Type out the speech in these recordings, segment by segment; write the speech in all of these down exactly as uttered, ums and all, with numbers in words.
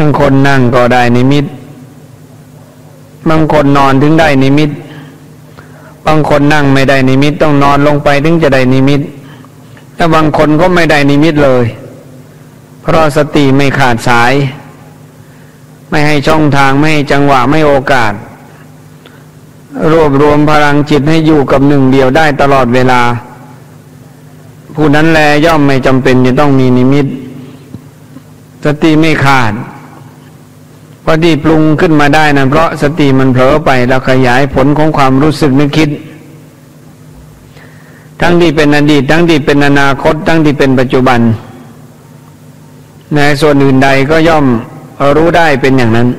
บางคนนั่งก็ได้นิมิตบางคนนอนถึงได้นิมิตบางคนนั่งไม่ได้นิมิตต้องนอนลงไปถึงจะได้นิมิตแต่บางคนก็ไม่ได้นิมิตเลยเพราะสติไม่ขาดสายไม่ให้ช่องทางไม่ให้จังหวะไม่โอกาสรวบรวมพลังจิตให้อยู่กับหนึ่งเดียวได้ตลอดเวลาผู้นั้นแลย่อมไม่จำเป็นจะต้องมีนิมิตสติไม่ขาดพอดีปรุงขึ้นมาได้นะเพราะสติมันเผลอไปแล้วขยายผลของความรู้สึกนึกคิดทั้งที่เป็นอดีตทั้งที่เป็นอนาคตทั้งที่เป็นปัจจุบันในส่วนอื่นใดก็ย่อมรู้ได้เป็นอย่างนั้น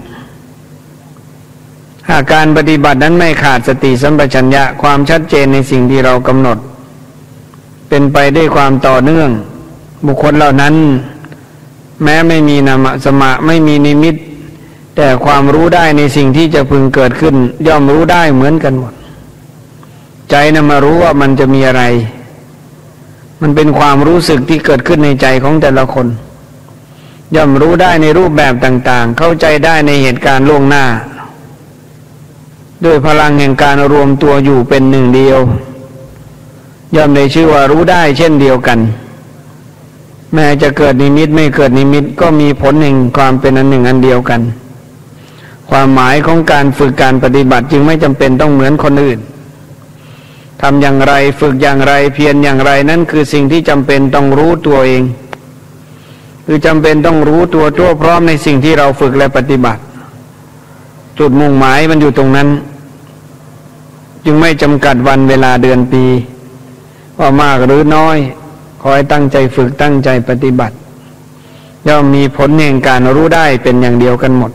หากการปฏิบัตินั้นไม่ขาดสติสัมปชัญญะความชัดเจนในสิ่งที่เรากำหนดเป็นไปด้วยความต่อเนื่องบุคคลเหล่านั้นแม้ไม่มีนามสมะไม่มีนิมิตแต่ความรู้ได้ในสิ่งที่จะพึงเกิดขึ้นย่อมรู้ได้เหมือนกันหมดใจนะมารู้ว่ามันจะมีอะไรมันเป็นความรู้สึกที่เกิดขึ้นในใจของแต่ละคนย่อมรู้ได้ในรูปแบบต่างๆเข้าใจได้ในเหตุการณ์ล่วงหน้าด้วยพลังแห่งการรวมตัวอยู่เป็นหนึ่งเดียวย่อมได้ชื่อว่ารู้ได้เช่นเดียวกันแม้จะเกิดนิมิตไม่เกิดนิมิตก็มีผลแห่งความเป็นอันหนึ่งอันเดียวกันความหมายของการฝึกการปฏิบัติจึงไม่จำเป็นต้องเหมือนคนอื่นทำอย่างไรฝึกอย่างไรเพียรอย่างไรนั่นคือสิ่งที่จำเป็นต้องรู้ตัวเองคือจำเป็นต้องรู้ตัวทั่วพร้อมในสิ่งที่เราฝึกและปฏิบัติจุดมุ่งหมายมันอยู่ตรงนั้นจึงไม่จำกัดวันเวลาเดือนปีว่ามากหรือน้อยขอให้ตั้งใจฝึกตั้งใจปฏิบัติย่อมมีผลแห่งการรู้ได้เป็นอย่างเดียวกันหมด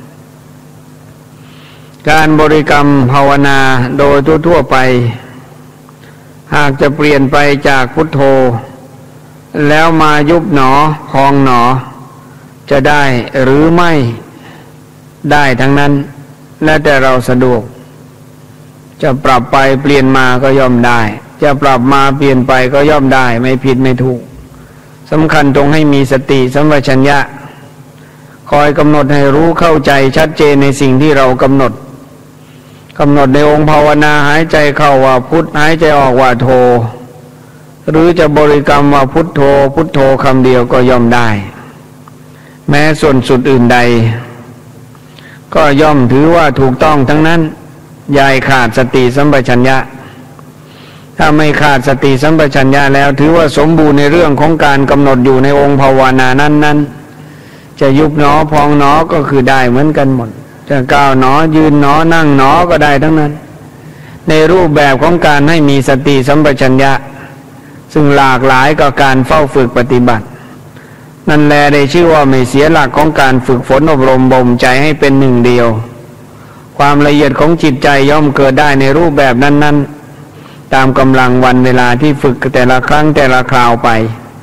การบริกรรมภาวนาโดยทั่วๆไปหากจะเปลี่ยนไปจากพุทโธแล้วมายุบหนอพองหนอจะได้หรือไม่ได้ทั้งนั้นแล้วแต่เราสะดวกจะปรับไปเปลี่ยนมาก็ย่อมได้จะปรับมาเปลี่ยนไปก็ย่อมได้ไม่ผิดไม่ถูกสำคัญตรงให้มีสติสัมปชัญญะคอยกำหนดให้รู้เข้าใจชัดเจนในสิ่งที่เรากำหนดกำหนดในองค์ภาวนาหายใจเข้าว่าพุทหายใจออกว่าโธหรือจะบริกรรมว่าพุทโธพุทโธคำเดียวก็ย่อมได้แม้ส่วนสุดอื่นใดก็ย่อมถือว่าถูกต้องทั้งนั้นอย่าขาดสติสัมปชัญญะถ้าไม่ขาดสติสัมปชัญญะแล้วถือว่าสมบูรณ์ในเรื่องของการกำหนดอยู่ในองค์ภาวนานั้นๆจะยุบหนอพองหนอก็คือได้เหมือนกันหมดจะก้าวหนอยืนหนอนั่งหนอก็ได้ทั้งนั้นในรูปแบบของการให้มีสติสัมปชัญญะซึ่งหลากหลายกับการเฝ้าฝึกปฏิบัตินั่นแลได้ชื่อว่าไม่เสียหลักของการฝึกฝนอบรมบ่มใจให้เป็นหนึ่งเดียวความละเอียดของจิตใจย่อมเกิดได้ในรูปแบบนั้นๆตามกำลังวันเวลาที่ฝึกแต่ละครั้งแต่ละคราวไป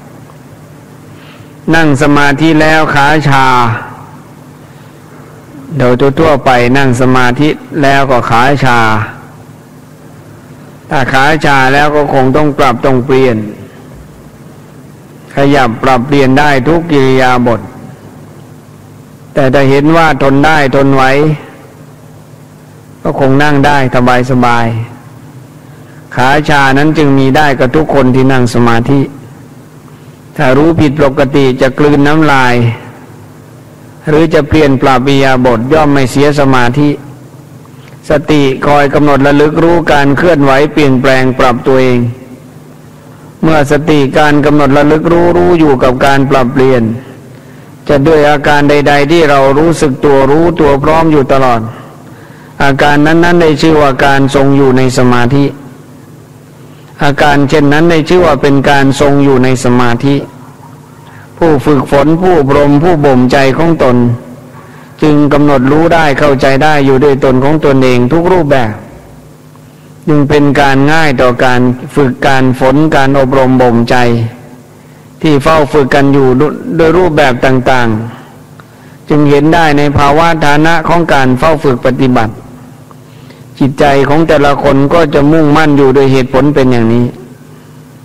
นั่งสมาธิแล้วขาชาโดยทั่วๆไปนั่งสมาธิแล้วก็ขาชาถ้าขาชาแล้วก็คงต้องปรับต้องเปลี่ยนขยับปรับเปลี่ยนได้ทุกกิริยาบถแต่ถ้าเห็นว่าทนได้ทนไหวก็คงนั่งได้สบายสบายขาชานั้นจึงมีได้กับทุกคนที่นั่งสมาธิถ้ารู้ผิดปกติจะกลืนน้ำลายหรือจะเปลี่ยนปรับอิริยาบถย่อมไม่เสียสมาธิสติคอยกำหนดระลึกรู้การเคลื่อนไหวเปลี่ยนแปลงปรับตัวเองเมื่อสติการกำหนดระลึกรู้รู้อยู่กับการปรับเปลี่ยนจะด้วยอาการใดๆที่เรารู้สึกตัวรู้ตัวพร้อมอยู่ตลอดอาการนั้นๆได้ชื่อว่าการทรงอยู่ในสมาธิอาการเช่นนั้นได้ชื่อว่าเป็นการทรงอยู่ในสมาธิผู้ฝึกฝนผู้อบรมผู้บ่มใจของตนจึงกำหนดรู้ได้เข้าใจได้อยู่ด้วยตนของตนเองทุกรูปแบบจึงเป็นการง่ายต่อการฝึกการฝนการอบรมบ่มใจที่เฝ้าฝึกกันอยู่โดยรูปแบบต่างๆจึงเห็นได้ในภาวะฐานะของการเฝ้าฝึกปฏิบัติจิตใจของแต่ละคนก็จะมุ่งมั่นอยู่โดยเหตุผลเป็นอย่างนี้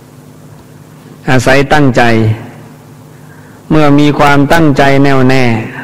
อาศัยตั้งใจเมื่อมีความตั้งใจแน่วแน่